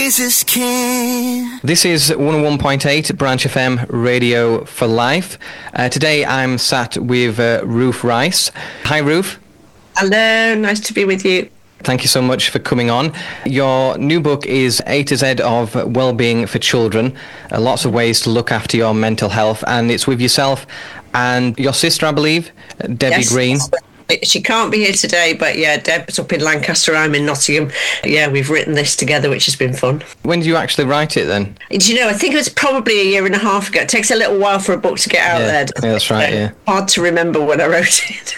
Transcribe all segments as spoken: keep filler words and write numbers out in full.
Jesus can. This is one oh one point eight Branch F M Radio for Life. Uh, today I'm sat with uh, Ruth Rice. Hi, Ruth. Hello, nice to be with you. Thank you so much for coming on. Your new book is A to Z of Wellbeing for Children, uh, lots of ways to look after your mental health, and it's with yourself and your sister, I believe, Debbie Yes. Green. She can't be here today, but yeah, Deb's up in Lancaster, I'm in Nottingham. Yeah, we've written this together, which has been fun. When did you actually write it then? Do you know, I think it was probably a year and a half ago. It takes a little while for a book to get out Yeah, there. yeah, that's right, yeah. Hard to remember when I wrote it.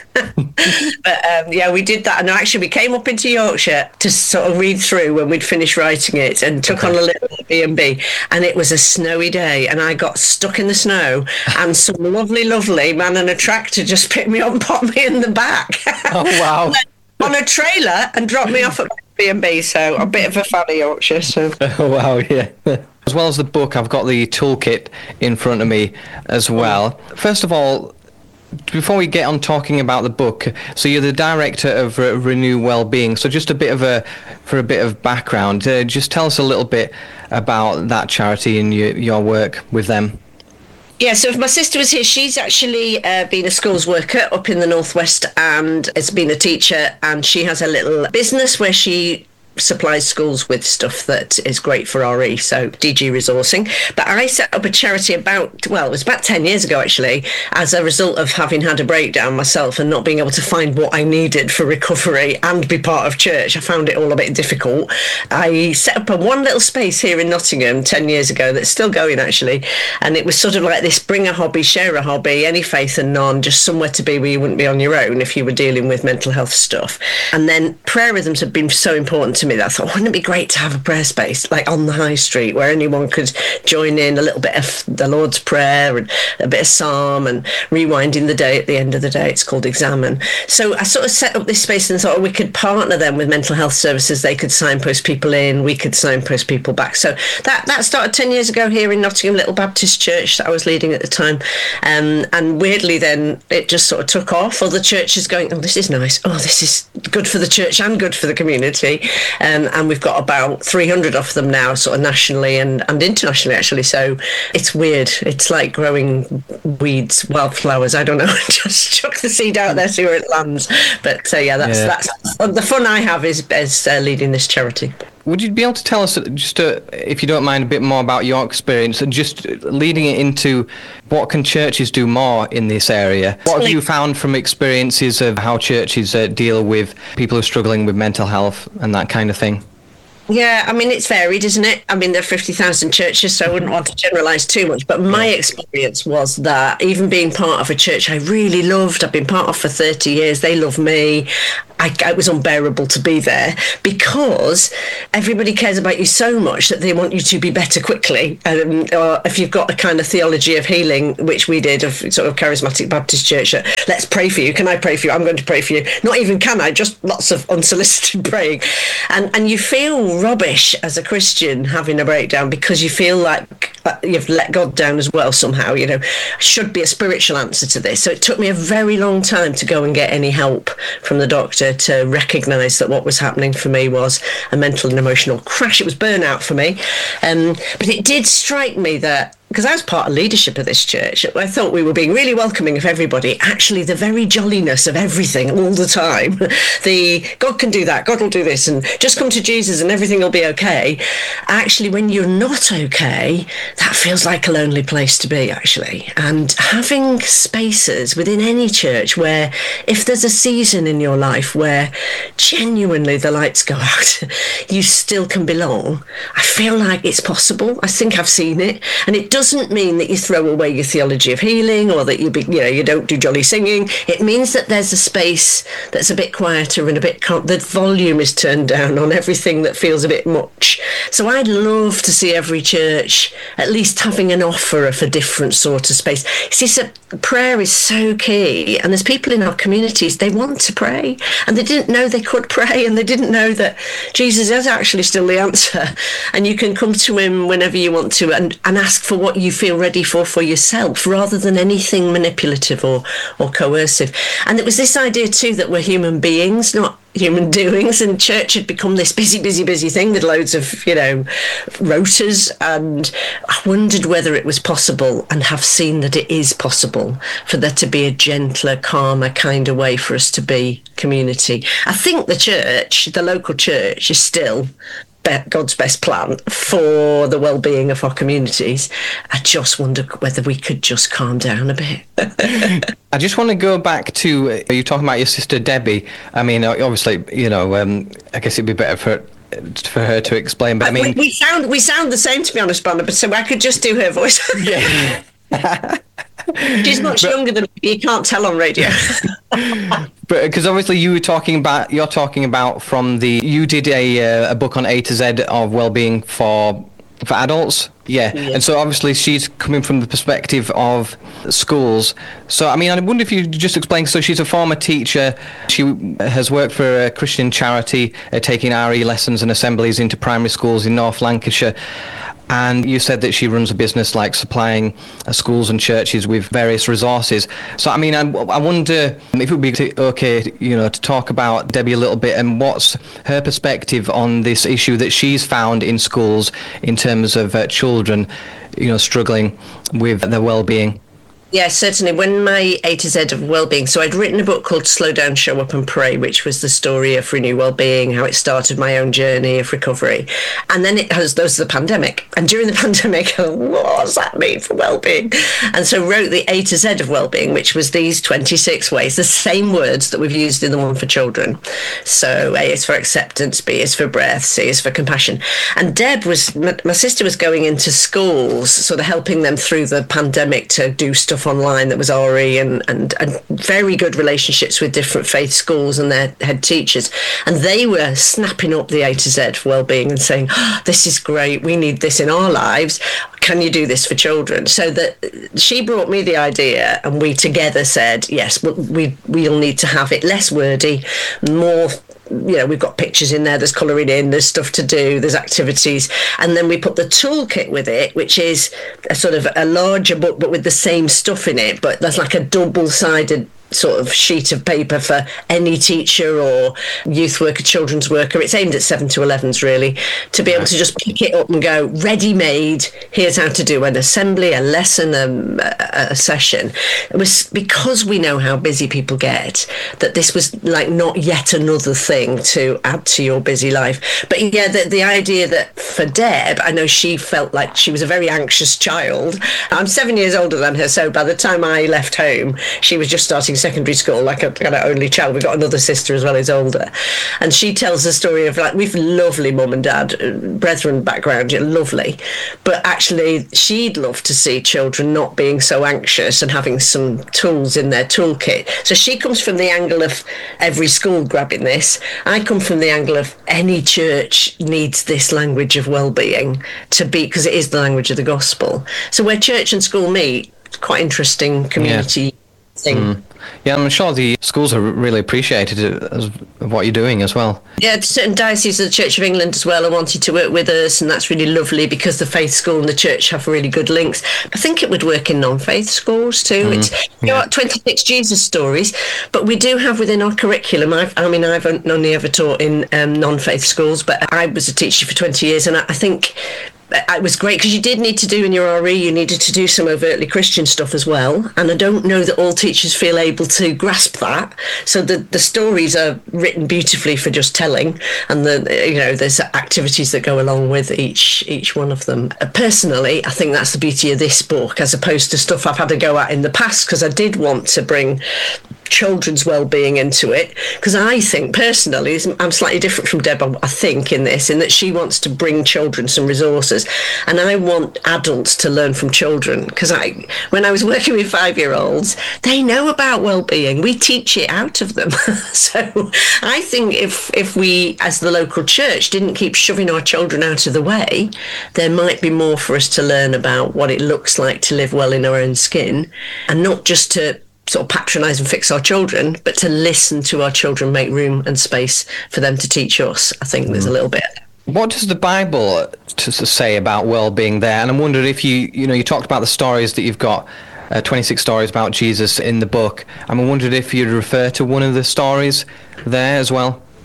But um, yeah, we did that. And actually, we came up into Yorkshire to sort of read through when we'd finished writing it and took Okay. on a little B and B. And it was a snowy day and I got stuck in the snow and some lovely, lovely man in a tractor just picked me up and popped me in the back. Oh, wow. On a trailer and dropped me off at B and B. So a bit of a fan of Yorkshire. So. Oh, wow, yeah. As well as the book, I've got the toolkit in front of me as well. First of all, before we get on talking about the book, so you're the director of Re- Renew Wellbeing. So just a bit of a, for a bit of background, uh, just tell us a little bit about that charity and your, your work with them. Yeah, so if my sister was here, she's actually uh, been a schools worker up in the Northwest and has been a teacher, and she has a little business where she supplies schools with stuff that is great for R E, so D G resourcing. But I set up a charity about, well, it was about ten years ago actually, as a result of having had a breakdown myself and not being able to find what I needed for recovery and be part of church. I found it all a bit difficult. I set up a one little space here in Nottingham ten years ago that's still going actually, and it was sort of like this: bring a hobby, share a hobby, any faith and none, just somewhere to be where you wouldn't be on your own if you were dealing with mental health stuff. And then prayer rhythms have been so important to me that I thought, wouldn't it be great to have a prayer space like on the high street where anyone could join in a little bit of the Lord's Prayer and a bit of psalm and rewinding the day at the end of the day. It's called Examine. So I sort of set up this space and thought, oh, we could partner them with mental health services. They could signpost people in, we could signpost people back. So that that started ten years ago here in Nottingham, Little Baptist Church that I was leading at the time. Um, and weirdly then it just sort of took off. Other churches going, oh, this is nice. Oh, this is good for the church and good for the community. Um, and we've got about three hundred of them now, sort of nationally and, and internationally, actually. So it's weird. It's like growing weeds, wildflowers. I don't know. Just chuck the seed out there, see where it lands. But uh, yeah, that's, yeah. that's the fun I have is, is uh, leading this charity. Would you be able to tell us, just uh, if you don't mind, a bit more about your experience and just leading it into what can churches do more in this area? What have you found from experiences of how churches uh, deal with people who are struggling with mental health and that kind of thing? Yeah, I mean, it's varied, isn't it? I mean, there are fifty thousand churches, so I wouldn't want to generalise too much. But my experience was that even being part of a church I really loved, I've been part of for thirty years, they love me. I, it was unbearable to be there because everybody cares about you so much that they want you to be better quickly. Um, or if you've got a kind of theology of healing, which we did, of sort of charismatic Baptist church, uh, let's pray for you. Can I pray for you? I'm going to pray for you. Not even can I, just lots of unsolicited praying. And, and you feel rubbish as a Christian having a breakdown because you feel like you've let God down as well somehow, you know. Should be a spiritual answer to this. So it took me a very long time to go and get any help from the doctor to recognise that what was happening for me was a mental and emotional crash. It was burnout for me. Um, but it did strike me that, because I was part of leadership of this church, I thought we were being really welcoming of everybody. Actually, the very jolliness of everything all the time, the God can do that, God will do this, and just come to Jesus and everything will be okay. Actually, when you're not okay, that feels like a lonely place to be, actually. And having spaces within any church where, if there's a season in your life where genuinely the lights go out, you still can belong, I feel like it's possible. I think I've seen it. And it doesn't mean that you throw away your theology of healing or that you be, you know, you don't do jolly singing. It means that there's a space that's a bit quieter and a bit com- the volume is turned down on everything that feels a bit much. So I'd love to see every church at least having an offer of a different sort of space. See, so prayer is so key, and there's people in our communities, they want to pray and they didn't know they could pray, and they didn't know that Jesus is actually still the answer, and you can come to him whenever you want to and, and ask for what you feel ready for for yourself, rather than anything manipulative or or coercive. And it was this idea too that we're human beings, not human doings, and church had become this busy, busy, busy thing with loads of, you know, rotas. And I wondered whether it was possible, and have seen that it is possible, for there to be a gentler, calmer kind of way for us to be community. I think the church, the local church, is still God's best plan for the well-being of our communities. I just wonder whether we could just calm down a bit. I just want to go back to uh, you talking about your sister Debbie. I mean, obviously, you know, um, I guess it'd be better for for her to explain. But I mean, we, we sound we sound the same, to be honest, Barnabas. So I could just do her voice. Yeah. She's much but, younger than me. You can't tell on radio. But because obviously you were talking about, you're talking about from the, you did a uh, a book on A to Z of well-being for for adults. Yeah. yeah. And so obviously she's coming from the perspective of schools. So, I mean, I wonder if you could just explain. So she's a former teacher. She has worked for a Christian charity, uh, taking R E lessons and assemblies into primary schools in North Lancashire. And you said that she runs a business like supplying uh, schools and churches with various resources. So, I mean, I, I wonder if it would be t- okay, you know, to talk about Debbie a little bit and what's her perspective on this issue that she's found in schools in terms of uh, children, you know, struggling with their well-being. Yes, certainly. When my A to Z of Wellbeing, so I'd written a book called Slow Down, Show Up and Pray, which was the story of Renew Wellbeing, how it started my own journey of recovery. And then it has those of the pandemic. And during the pandemic, what does that mean for wellbeing? And so wrote the A to Z of Wellbeing, which was these twenty-six ways, the same words that we've used in the one for children. So A is for acceptance, B is for breath, C is for compassion. And Deb was, my, my sister was going into schools, sort of helping them through the pandemic to do stuff online that was R E, and, and, and very good relationships with different faith schools and their head teachers. And they were snapping up the A to Z for wellbeing and saying, oh, this is great, we need this in our lives. Can you do this for children? So that she brought me the idea, and we together said, yes, we, we'll need to have it less wordy, more, you know, we've got pictures in there, there's colouring in, there's stuff to do, there's activities. And then we put the toolkit with it, which is a sort of a larger book, but with the same stuff in it. But there's like a double-sided sort of sheet of paper for any teacher or youth worker, children's worker. It's aimed at seven to elevens, really, to be able to just pick it up and go, ready-made, here's how to do an assembly, a lesson, a, a session. It was because we know how busy people get that this was like not yet another thing to add to your busy life. But yeah, the, the idea that for Deb, I know she felt like she was a very anxious child. I'm seven years older than her, so by the time I left home, she was just starting secondary school, like a kind of only child. We've got another sister as well who's older, and she tells the story of like, we've lovely mum and dad, brethren background, yeah, lovely, but actually she'd love to see children not being so anxious and having some tools in their toolkit. So she comes from the angle of every school grabbing this. I come from the angle of any church needs this language of well-being to be, because it is the language of the gospel. So where church and school meet, it's quite interesting community yeah. thing. Mm. Yeah, I'm sure the schools are really appreciated as what you're doing as well. Yeah, certain dioceses of the Church of England as well are wanting to work with us, and that's really lovely because the faith school and the church have really good links. I think it would work in non-faith schools too. Mm, it's you yeah. know, twenty-six Jesus stories, but we do have within our curriculum, I've, I mean, I've only ever taught in um, non-faith schools, but I was a teacher for twenty years, and I, I think it was great because you did need to do in your R E, you needed to do some overtly Christian stuff as well. And I don't know that all teachers feel able to grasp that. So the, the stories are written beautifully for just telling. And the, you know, there's activities that go along with each each one of them. Personally, I think that's the beauty of this book, as opposed to stuff I've had to go at in the past, because I did want to bring children's well-being into it, because I think personally I'm slightly different from Deb, I think, in this, in that she wants to bring children some resources, and I want adults to learn from children, because I when I was working with five-year-olds, they know about well-being, we teach it out of them. So I think if if we as the local church didn't keep shoving our children out of the way, there might be more for us to learn about what it looks like to live well in our own skin, and not just to sort of patronise and fix our children, but to listen to our children, make room and space for them to teach us. I think there's a little bit. What does the Bible to, to say about well-being there? And I'm wondering if you, you know, you talked about the stories that you've got, uh, twenty-six stories about Jesus in the book. I'm wondering if you'd refer to one of the stories there as well.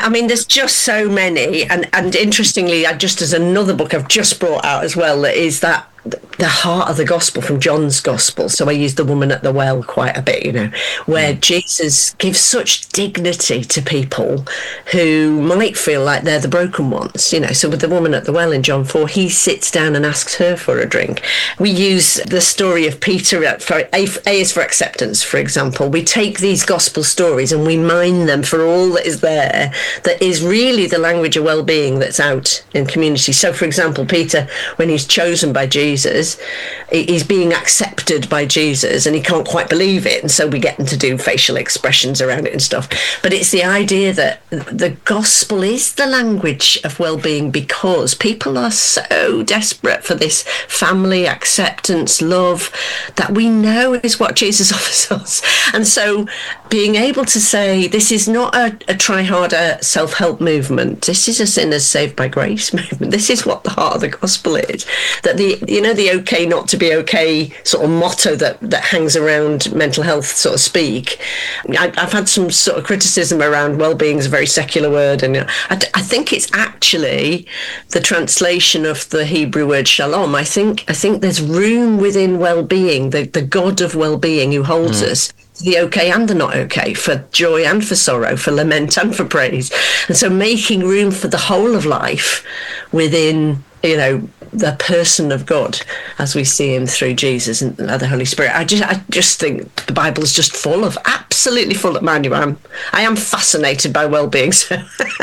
I mean, there's just so many. And, and interestingly, I just as another book I've just brought out as well, that is that the heart of the gospel from John's gospel. So I use the woman at the well quite a bit, you know, where mm. Jesus gives such dignity to people who might feel like they're the broken ones, you know. So with the woman at the well in John four, he sits down and asks her for a drink. We use the story of Peter for A, A is for acceptance, for example. We take these gospel stories and we mine them for all that is there, that is really the language of well-being that's out in community. So for example, Peter, when he's chosen by Jesus, Jesus, he's being accepted by Jesus and he can't quite believe it, and so we get him to do facial expressions around it and stuff. But it's the idea that the gospel is the language of well-being, because people are so desperate for this family acceptance, love, that we know is what Jesus offers us. And so being able to say, this is not a, a try harder self-help movement, this is a sinners saved by grace movement, this is what the heart of the gospel is. That the, you know, the okay not to be okay sort of motto that that hangs around mental health, so to speak. I, I've had some sort of criticism around well-being is a very secular word, and I, I think it's actually the translation of the Hebrew word shalom. I think I think there's room within well-being, the, the God of well-being who holds mm. us, the okay and the not okay, for joy and for sorrow, for lament and for praise. And so making room for the whole of life within, you know, the person of God as we see him through Jesus and the Holy Spirit. I just I just think the Bible is just full of, absolutely full of, man, you am, I am fascinated by well-being. So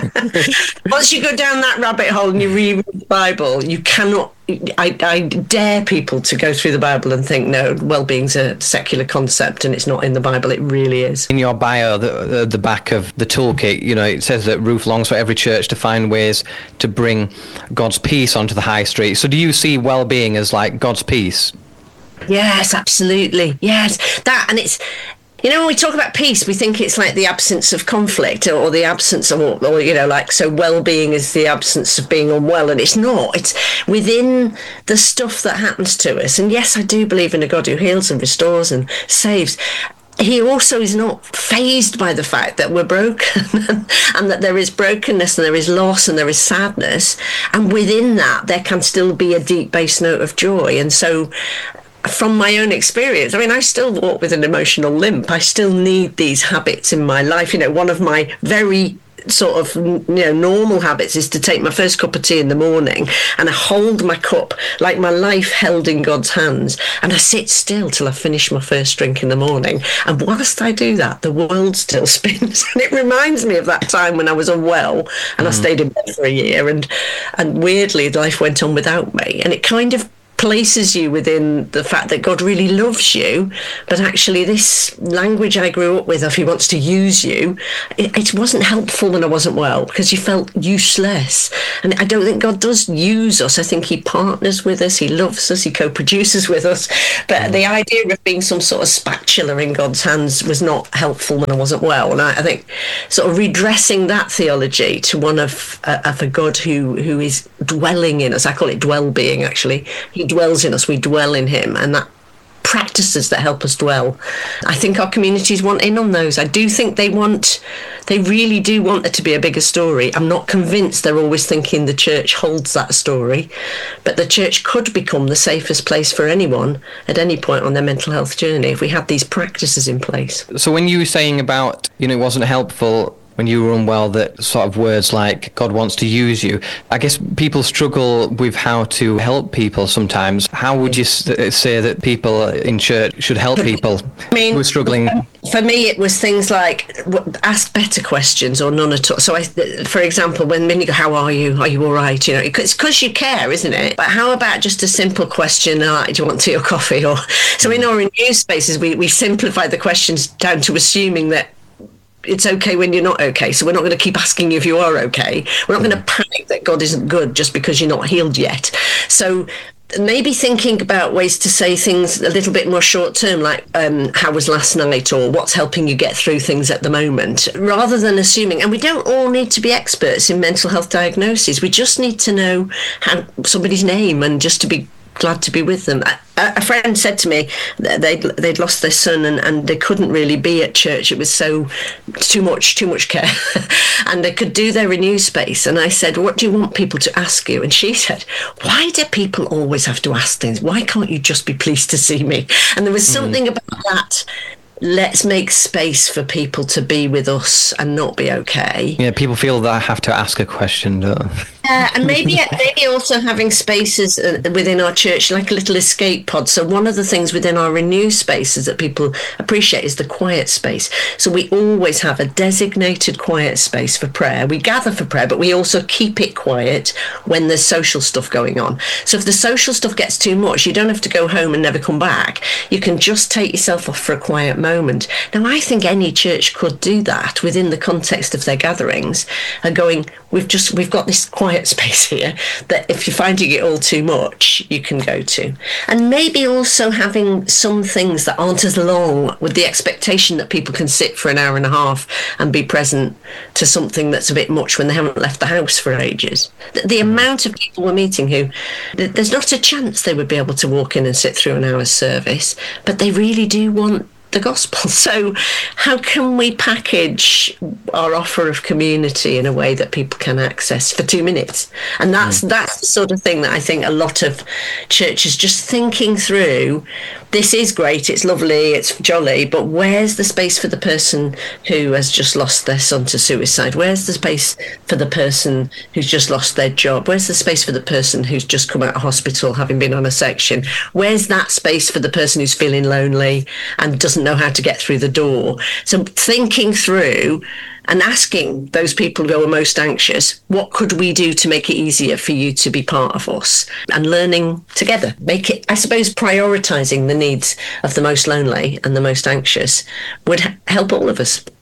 once you go down that rabbit hole and you read the Bible, you cannot, I, I dare people to go through the Bible and think, no, well-being's a secular concept and it's not in the Bible. It really is. In your bio, the, the, the back of the toolkit, you know, it says that Ruth longs for every church to find ways to bring God's peace onto the high street. So do you see well-being as like God's peace? Yes, absolutely. Yes. That, and it's, you know, when we talk about peace, we think it's like the absence of conflict, or, or the absence of, or, or, you know, like, so well-being is the absence of being unwell, and it's not. It's within the stuff that happens to us. And yes, I do believe in a God who heals and restores and saves. He also is not fazed by the fact that we're broken and that there is brokenness and there is loss and there is sadness. And within that, there can still be a deep bass note of joy. And so from my own experience, I mean, I still walk with an emotional limp. I still need these habits in my life. You know, one of my very sort of, you know, normal habits is to take my first cup of tea in the morning and I hold my cup like my life held in God's hands, and I sit still till I finish my first drink in the morning. And whilst I do that, the world still spins. And it reminds me of that time when I was unwell and mm. I stayed in bed for a year, and and weirdly life went on without me. And it kind of places you within the fact that God really loves you, but actually this language I grew up with of he wants to use you, it, it wasn't helpful when I wasn't well, because you felt useless. And I don't think God does use us. I think he partners with us, he loves us, he co-produces with us. But the idea of being some sort of spatula in God's hands was not helpful when I wasn't well. And I, I think sort of redressing that theology to one of, uh, of a God who, who is dwelling in us, I call it dwell being actually, he dwells in us, we dwell in him, and that practices that help us dwell. I think our communities want in on those. I do think they want, they really do want it to be a bigger story. I'm not convinced they're always thinking the church holds that story, but the church could become the safest place for anyone at any point on their mental health journey if we had these practices in place. So when you were saying about, you know, it wasn't helpful when you were unwell, that sort of words like God wants to use you, I guess people struggle with how to help people sometimes. How would you say that people in church should help people I mean, who are struggling? For me, it was things like ask better questions or none at all. So, I, for example, when, when you go, how are you? Are you all right? You know, it's because you care, isn't it? But how about just a simple question, uh, do you want tea or coffee? Or so in our news spaces, we, we simplify the questions down to assuming that it's okay when you're not okay. So we're not going to keep asking you if you are okay. We're not going to panic that God isn't good just because you're not healed yet. So maybe thinking about ways to say things a little bit more short term, like um, how was last night, or what's helping you get through things at the moment, rather than assuming. And we don't all need to be experts in mental health diagnoses. We just need to know how somebody's name and just to be glad to be with them. a, a friend said to me that they'd, they'd lost their son and, and they couldn't really be at church. It was so too much, too much care. And they could do their Renew space. And I said, what do you want people to ask you? And she said, why do people always have to ask things? Why can't you just be pleased to see me? And there was something mm. about that. Let's make space for people to be with us and not be okay. Yeah, people feel that I have to ask a question. Don't they? Uh, and maybe maybe also having spaces within our church, like a little escape pod. So one of the things within our Renew spaces that people appreciate is the quiet space. So we always have a designated quiet space for prayer. We gather for prayer, but we also keep it quiet when there's social stuff going on. So if the social stuff gets too much, you don't have to go home and never come back. You can just take yourself off for a quiet moment. Now, I think any church could do that within the context of their gatherings, and going, we've just we've got this quiet space here that if you're finding it all too much, you can go to. And maybe also having some things that aren't as long, with the expectation that people can sit for an hour and a half and be present to something that's a bit much when they haven't left the house for ages. The, the amount of people we're meeting who, there's not a chance they would be able to walk in and sit through an hour's service, but they really do want the gospel. So how can we package our offer of community in a way that people can access for two minutes? And that's mm. that's the sort of thing that I think a lot of churches just thinking through. This is great, it's lovely, it's jolly, but where's the space for the person who has just lost their son to suicide? Where's the space for the person who's just lost their job? Where's the space for the person who's just come out of hospital having been on a section? Where's that space for the person who's feeling lonely and doesn't know how to get through the door? So thinking through and asking those people who are most anxious, what could we do to make it easier for you to be part of us? And learning together. Make it, I suppose, prioritising the needs of the most lonely and the most anxious would h- help all of us.